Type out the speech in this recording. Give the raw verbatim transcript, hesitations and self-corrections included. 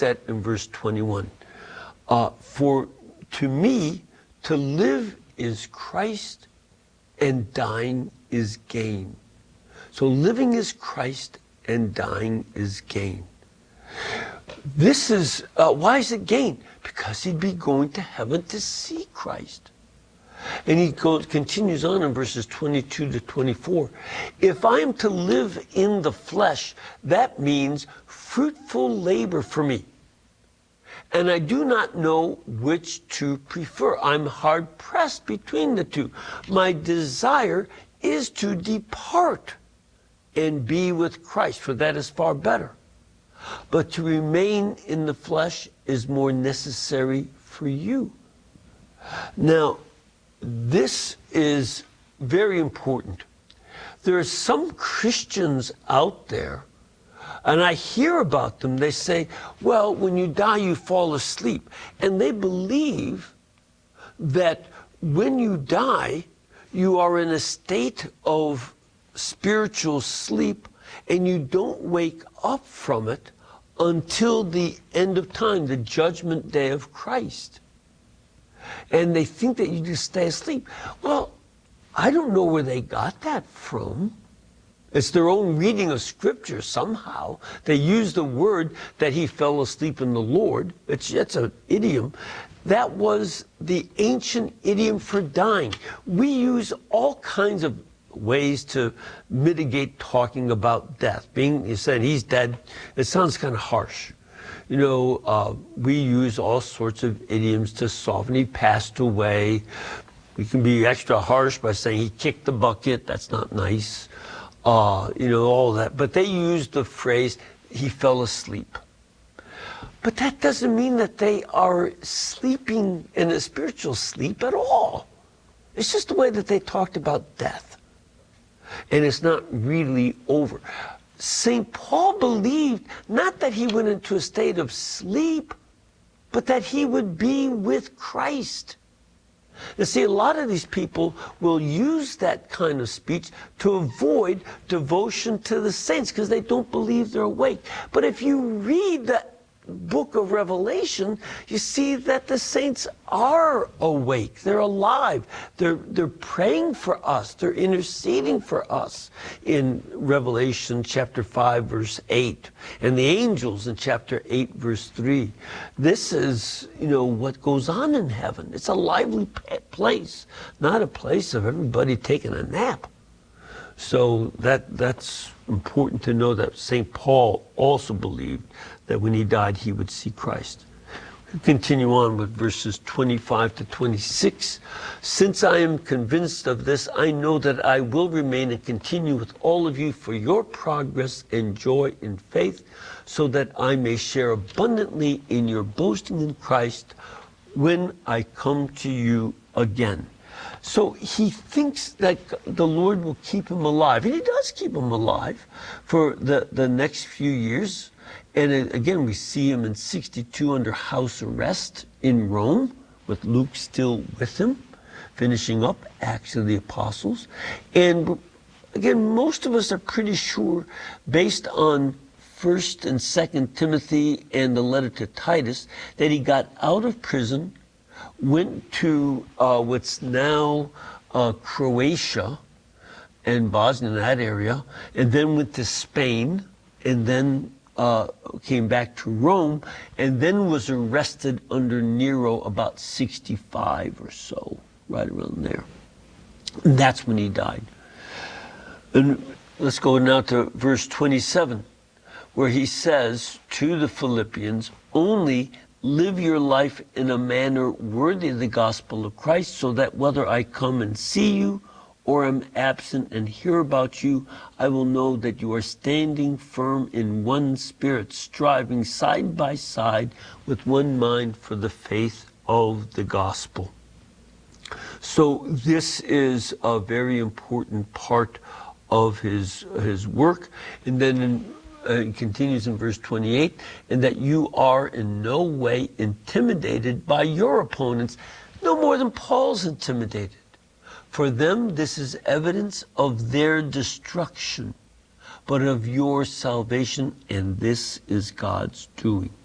that in verse twenty-one. Uh, for to me, to live is Christ, and dying is gain. So living is Christ, and dying is gain. This is, uh, why is it gain? Because he'd be going to heaven to see Christ. And he goes, continues on in verses twenty-two to twenty-four. If I am to live in the flesh, that means fruitful labor for me. And I do not know which to prefer. I'm hard pressed between the two. My desire is to depart and be with Christ, for that is far better. But to remain in the flesh is more necessary for you. Now, this is very important. There are some Christians out there, and I hear about them, they say, well, when you die, you fall asleep. And they believe that when you die, you are in a state of spiritual sleep, and you don't wake up from it until the end of time, the judgment day of Christ. And they think that you just stay asleep. Well, I don't know where they got that from. It's their own reading of Scripture somehow. They use the word that he fell asleep in the Lord. It's, it's an idiom. That was the ancient idiom for dying. We use all kinds of ways to mitigate talking about death. Being, you said he's dead, it sounds kind of harsh. You know, uh, we use all sorts of idioms to soften. He passed away. We can be extra harsh by saying he kicked the bucket. That's not nice. Uh, you know, all that. But they use the phrase, he fell asleep. But that doesn't mean that they are sleeping in a spiritual sleep at all. It's just the way that they talked about death. And it's not really over. Saint Paul believed not that he went into a state of sleep, but that he would be with Christ. You see, a lot of these people will use that kind of speech to avoid devotion to the saints because they don't believe they're awake. But if you read the book of Revelation, you see that the saints are awake. They're alive. They're, they're praying for us. They're interceding for us in Revelation chapter five, verse eight. And the angels in chapter eight, verse three. This is, you know, what goes on in heaven. It's a lively place, not a place of everybody taking a nap. So that that's important to know that Saint Paul also believed that when he died, he would see Christ. We continue on with verses twenty-five to twenty-six. Since I am convinced of this, I know that I will remain and continue with all of you for your progress and joy in faith, so that I may share abundantly in your boasting in Christ when I come to you again. So he thinks that the Lord will keep him alive. And he does keep him alive for the, the next few years. And again, we see him in sixty-two under house arrest in Rome, with Luke still with him, finishing up Acts of the Apostles. And again, most of us are pretty sure, based on First and Second Timothy and the letter to Titus, that he got out of prison, went to uh, what's now uh, Croatia and Bosnia, that area, and then went to Spain, and then uh, came back to Rome, and then was arrested under Nero about sixty-five or so, right around there. And that's when he died. And let's go now to verse twenty-seven, where he says to the Philippians, only live your life in a manner worthy of the gospel of Christ, so that whether I come and see you or am absent and hear about you, I will know that you are standing firm in one spirit, striving side by side with one mind for the faith of the gospel. So this is a very important part of his, his work. And then in Uh, it continues in verse twenty-eight, and that you are in no way intimidated by your opponents, no more than Paul's intimidated. For them, this is evidence of their destruction, but of your salvation, and this is God's doing.